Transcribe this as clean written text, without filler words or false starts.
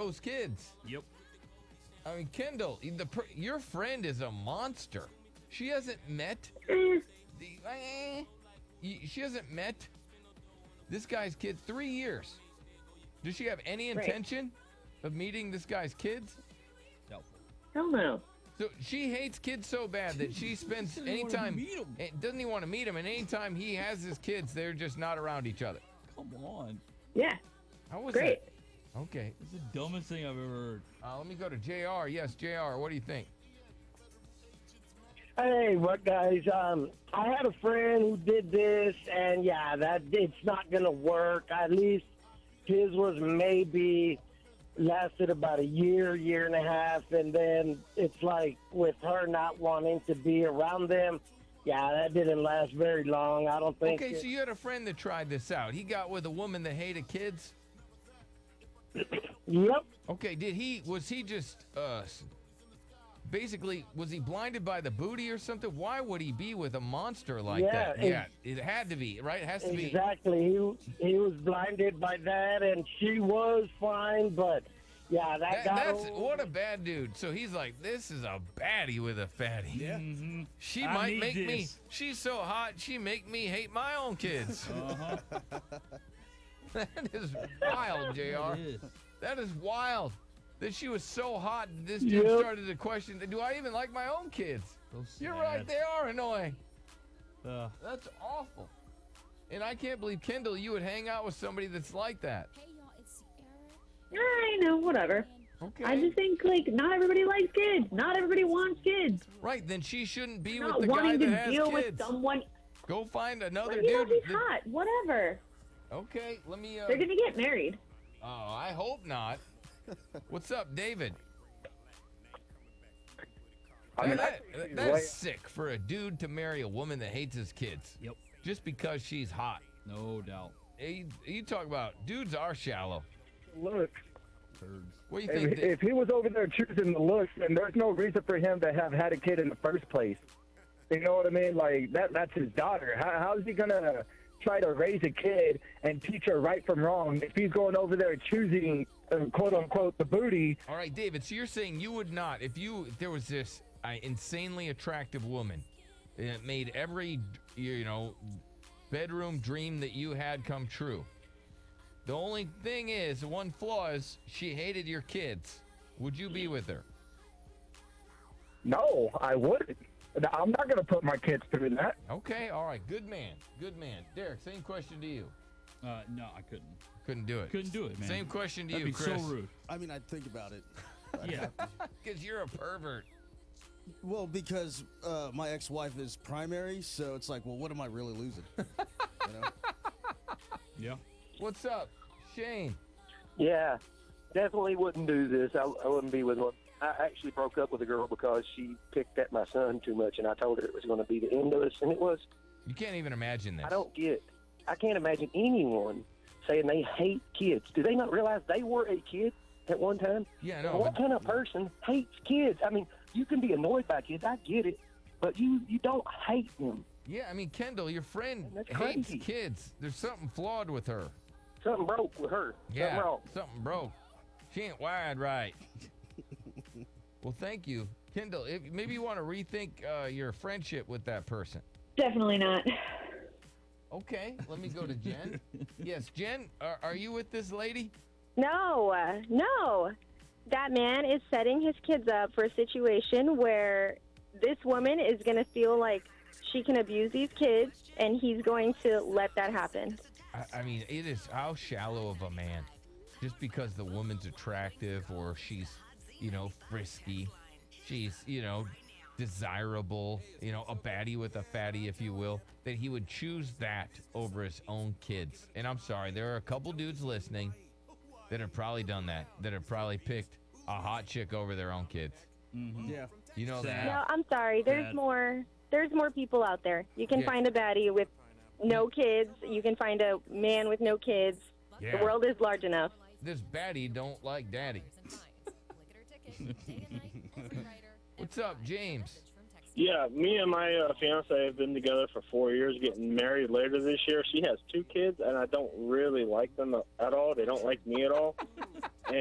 those kids. Yep. I mean, Kendall, your friend is a monster. She hasn't met. She hasn't met this guy's kids 3 years. Does she have any intention of meeting this guy's kids? Doubtful. Hell no. So she hates kids so bad that she spends anytime doesn't even want to meet him, and anytime he has his kids, they're just not around each other. Come on. Yeah. How was Great. that? Okay. It's the dumbest thing I've ever heard. Let me go to JR. Yes, JR. What do you think? Hey, what guys? I had a friend who did this, and yeah, it's not gonna work. At least his was maybe lasted about a year and a half, and then it's like with her not wanting to be around them. Yeah, that didn't last very long. I don't think. Okay, so you had a friend that tried this out. He got with a woman that hated kids. Yep. Okay, was he just basically, was he blinded by the booty or something? Why would he be with a monster like that? Yeah, it had to be, right? It has to be. Exactly. He was blinded by that, and she was fine, but yeah, that's what a bad dude. So he's like, this is a baddie with a fatty. Yeah. Mm-hmm. She might make me. She's so hot, she make me hate my own kids. That is wild, JR. That is wild. That she was so hot, this dude started to question, do I even like my own kids? You're right, they are annoying. That's awful. And I can't believe, Kendall, you would hang out with somebody that's like that. I know, whatever. Okay. I just think, like, not everybody likes kids. Not everybody wants kids. Right, then she shouldn't be Not with the guy wanting that to has deal kids. with someone. Go find another Well, you know, dude. he's hot. Whatever. Okay, let me... They're going to get married. Oh, I hope not. What's up, David? That's sick for a dude to marry a woman that hates his kids. Yep. Just because she's hot. No doubt. Hey, you talk about dudes are shallow. Look, Turds. What do you think? if he was over there choosing the looks, then there's no reason for him to have had a kid in the first place. You know what I mean? Like, that's his daughter. How is he going to try to raise a kid and teach her right from wrong if he's going over there choosing, quote unquote, the booty? All right, David, so you're saying you would not, if there was this insanely attractive woman that made every, bedroom dream that you had come true. The only thing is, the one flaw is she hated your kids. Would you be with her? No, I wouldn't. I'm not going to put my kids through that. Okay, all right. Good man. Good man. Derek, same question to you. No, I couldn't. Couldn't do it. Couldn't do it, man. Same question to That'd you, be Chris. so rude. I mean, I'd think about it. Yeah. Because you're a pervert. Well, because my ex-wife is primary, so it's like, well, what am I really losing? You know? Yeah. What's up, Shane? Yeah, definitely wouldn't do this. I wouldn't be with one. I actually broke up with a girl because she picked at my son too much, and I told her it was going to be the end of us, and it was. You can't even imagine this. I can't imagine anyone saying they hate kids. Do they not realize they were a kid at one time? Yeah, no. What kind of person hates kids? I mean, you can be annoyed by kids. I get it, but you don't hate them. Yeah, I mean, Kendall, your friend That's hates crazy. kids. There's something flawed with her. Something broke with her. Yeah, Something wrong. something broke. She ain't wired right. Well, thank you. Kendall, maybe you want to rethink your friendship with that person. Definitely not. Okay, let me go to Jen. Yes, Jen, are you with this lady? No, no. That man is setting his kids up for a situation where this woman is going to feel like she can abuse these kids, and he's going to let that happen. I mean, it is how shallow of a man. Just because the woman's attractive or she's, frisky, she's, desirable, a baddie with a fatty, if you will, that he would choose that over his own kids. And I'm sorry, there are a couple dudes listening that have probably done that have probably picked a hot chick over their own kids. Mm-hmm. Yeah. You know Sad. that? No, I'm sorry. There's Dad. more. There's more people out there. You can Yeah. find a baddie with no kids. You can find a man with no kids. Yeah. The world is large enough. This baddie don't like daddy. What's up, James? Yeah, me and my fiance have been together for 4 years, getting married later this year. She has 2 kids, and I don't really like them at all. They don't like me at all.